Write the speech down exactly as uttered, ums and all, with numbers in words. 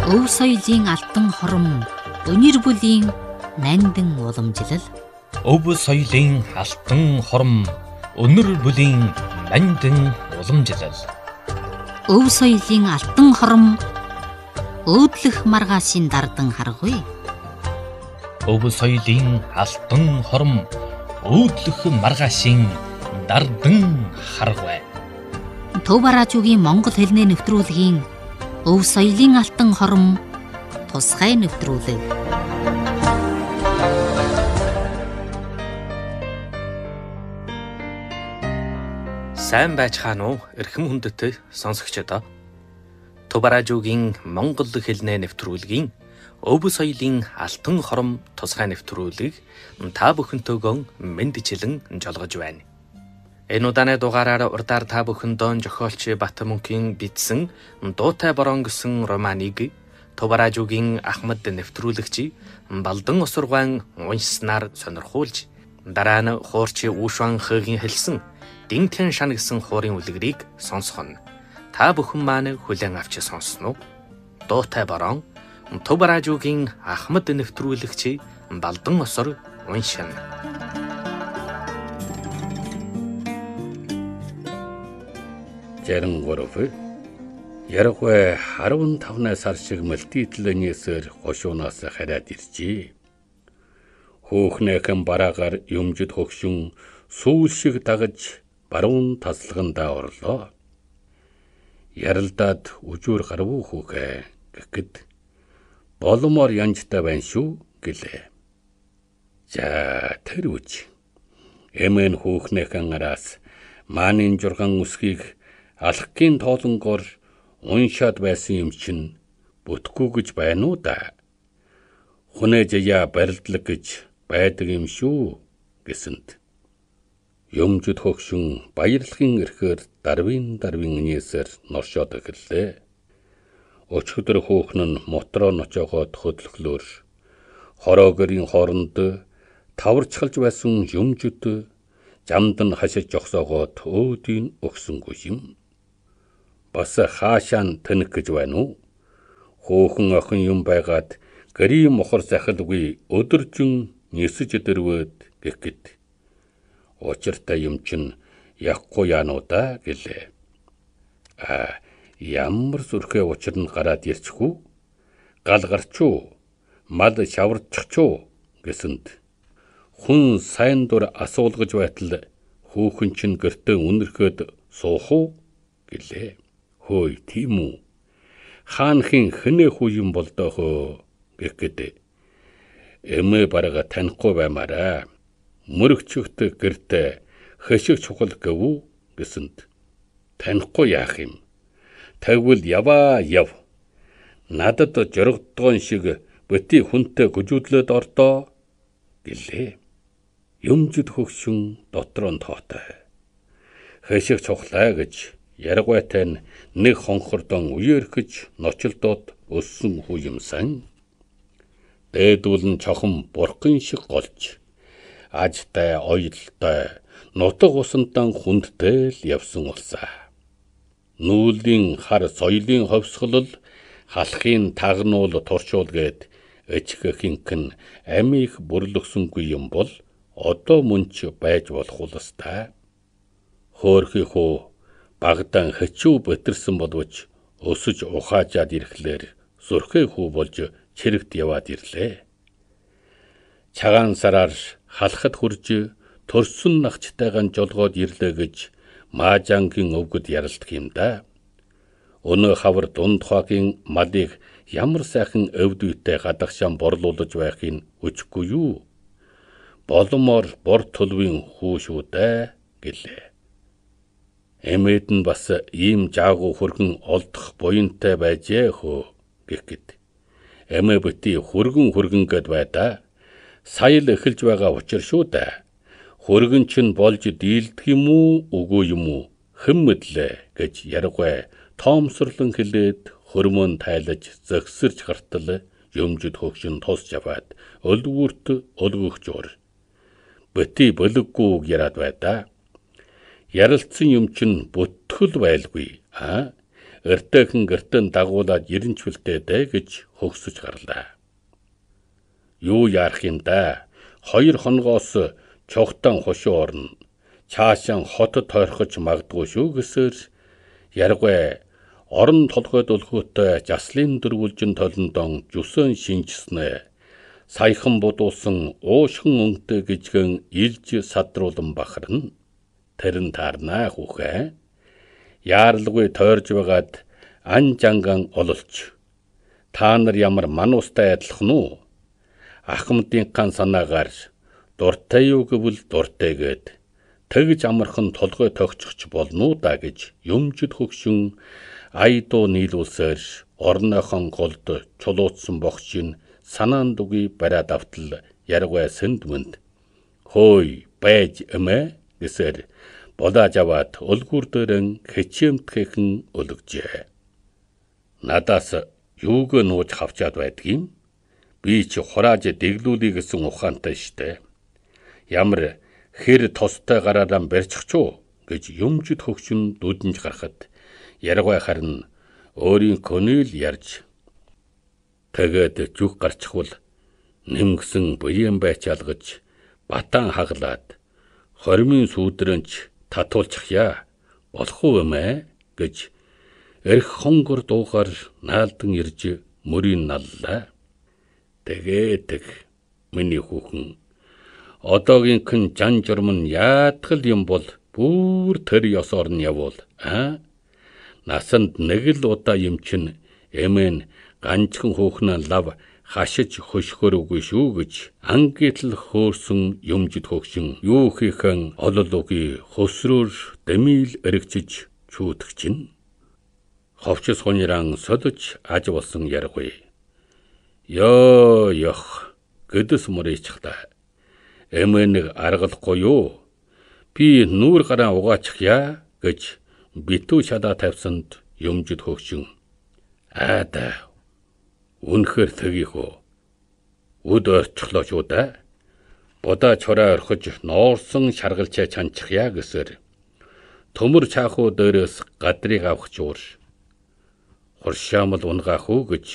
Өв соёлын алтан хором, өнөр бүлийн нандин уламжлал. Өв соёлын алтан хором, өнөр бүлийн нандин уламжлал. Өв соёлын алтан хором, өөдлөх маргаашийн дардан харгүй. Өв соёлын алтан хором, өөдлөх маргаашийн дардан харгүй. Төв радиогийн Монгол хэлний нэвтрүүлгийн Өв соёлын алтан хором тусгай нэвтрүүлэг. Сайн байцгаана уу эрхэм хүндэтэй сонсогчдоо. Төв радиогийн Монгол хэлний нэвтрүүлгийн Өв соёлын алтан хором тусгай нэвтрүүлгийг та бүхэнтэйгөө мэндчилэн жолгож байна. Энэ удааны дугаараар урдаар та бүхэндөө зохиолч Батмөнхийн бичсэн Дуутай борон гэсэн романыг Төв радиогийн Ахмад нэвтрүүлэгч Балдан Осургаан уншсанаар сонирхуулж, дараа нь хуурч Ушван Хөгийн хэлсэн Динтэн шан гэсэн хуурын үлгэрийг сонсгоно. Та бүхэн маань хүлээн авч сонсноо. Дуутай борон Төв радиогийн Ахмад нэвтрүүлэгч Балдан Осур уншина. Жарангоров ярахвэ харван тавна сар шиг мэлтитлэнээсэр гошуунаас хараад иржээ. Хөөхнэхэн бараагаар юмжид хөгшин сүүл шиг дагаж баруун таслагандаа орлоо. Яралдаад үжүүр гарвуу хүүхэ гэхэд боломоор янжтай байна шүү гэлээ. За тэр үж. Эмэн хөөхнэхэн араас маанин журган үсгийг алхгийн тоолонгоор уншаад байсан юм чинь бүтггүй гэж байна уу да. Хүнээ жая барилдлаг гэж байдаг юм шүү гэсэнд. Юмжид хөгшин баярлахын эрхээр дарвин дарвин нээсэр норшоод эхэллээ. Өчигдөр хөөхн нь мотороо ночоогоод хөдлөхлөөр хороогөрийн хооронд таварчхалж байсан юмжид замд нь хашиж жогсоогоод өөдийн өгсөнгүй юм. Бас хаашаан тэнэг гэж байна уу? Хөөхн охин юм байгаад гэрийн мохор захилгүй өдөржин нисэж дэрвэд гэхэд. Учиртай юм чин яахгүй яануудаа гэлээ. А ямар зүрхээ учир нь гараад ирчихв? Гал гарчуу, мал шаварчихчуу гэсэнд. Хүн сайн дур асуулгаж байтал хөөхн чин гэртээ үнэрхөөд суух уу гэлээ. Хөөе тийм үү. Хаанхын хэнэ хүү юм болдоохоо гэхэд. Эмээ барага танихгүй баймаараа. Мөрөгчөгт гэртээ хэшиг чухал гэв гэсэнд. Танихгүй яах юм. Тэгвэл яваа яв. Надад жоргодгоон шиг бити хүнтэй гүжүүдлээд ордоо гэлээ. Юмжид хөгшин дотроо тоотой. Хэшиг чухлаа гэж яргайтай нь нэг хонхордон үеэрхэж ночлдоод өссөн хүү юмсан. Дээдүүл нь чохон бурхан шиг голж, ажтай, оёлтой, нутаг усандан хүндтэй л явсан улсаа. Нүүлийн хар соёлын ховсголол, халахын тагнуул туршуул гээд эчгэхинхэн амийг бүрлгсэнгүй юм бол одоо мөнч байж болох улстай. Хөөрхий хүү багдан хэчүү бэтэрсэн боловч өсөж ухаажаад ирэхлээр зүрхээ хүү болж чирэгт яваад ирлээ. Цагаан сараар халахад хурж төрсөн нахчтайгаан жолгоод ирлээ гэж Маажангийн өвгөд ярилдах юм да. Өнөө хавар дунд хаагийн малыг ямар сайхан өвдүйтэй гадагшаан борлуулж байхын үчгүй юу? Боломоор бор төлвийн хүү шүү дээ гэлээ. Эмээд нь бас ийм жаагүй хөргөн олдох буянтай байжээ хөө гэхэд. Эмээ бити хөргөн хөргөн гэд байдаа. Саял эхэлж байгаа учир шүү дээ. Хөргөн чинь болж дийлдэх юм уу, үгүй юм уу? Хэн мэдлээ гэж яргай тоомсорлон хэлээд хөрмөн тайлаж зөксөрж гартал юмжид хөгшин тус жаваад өлгүүрт өлгөх жуур. Бити бөлөггүй яраад байдаа. Ярилцсан юм чинь бүтгэл байлгүй. Аа өртөөхөн гэртэн дагуулад ирэнчвэлтэй дээ гэж хөгсөж гарлаа. Юу яарах юм да? Хоёр хоногоос чогтон хошуу орно. Цаашаа хотод тойрхож магадгүй шүү гэсээр яргай орон толгойд өлгөөтэй заслын дөрвөлжин толондон жүсөн шинжснэ. Саяхан будуулсан уушхан өнгөтэй гижгэн илж садруулан бахарна. Тэрэн таарнаа хүүхэ. Яаралгүй тойрж байгаад ан жанган ололч. Та нар ямар мануустай адилхан уу? Ахмадынхан санаагаар дуртай юу гэвэл дуртай гээд тэгж амархан толгой тогтчих болно да гэж юмжид хөгшин айдуу нийлүүлсээр орныхон голд чулуутсан бохчин санаанд үгүй бариад автал яргай сэндмэнд хөөй байж эмэ гэсээр болоож аваад өлгүүр дээрэн хичээмтгэхэн өлгөжээ. Надаас юуг нууж хавчаад байдгийм? Би чи хурааж дэглүүлээ гэсэн ухаантай штэ. Ямар хэр тостой гараараа барьчих ч уу гэж юмжид хөгшин дүдэнж гарахад яргай харин өөрийн көнөл ярьж тэгээд зүг гарчихвал нэмгсэн буян байчаалгаж батан хаглаад хормын сүүдрэнч татуулчихъя болох уу эмэ гэж эрх хонгор дуугаар наалдан ирж мөрийн наллаа. Тэгээд миний хүүхэн одоогийнхэн жан журам нь яатгал юм бол бүр тэр ёсоор нь явуул а насанд нэг л удаа юм чин эмэн ганцхан хүүхнээ лав хашиж хөшгөрөөгүй шүү гэж ангитл хөөрсөн юмжид хөгшин юу хийхэн ололоогүй хөсрөөр дэмил эргчиж чүүдэх чинь ховчс хониран содож аж болсон яргүй ёо ёх гэдэс мөрийчхта эмэнийг аргалахгүй юу би нүүр гараа угаачихъя гэж битүү шадаа тавьсанд юмжид хөгшин аада үнэхээр тгийх үү үд орчихлоо шүү да бодаа чороо орхиж ноорсон шаргалчаа чанчихъя гэсээр төмөр чаахуу дээрээс гадрыг авах чуур хуршаамал унгаах уу гэж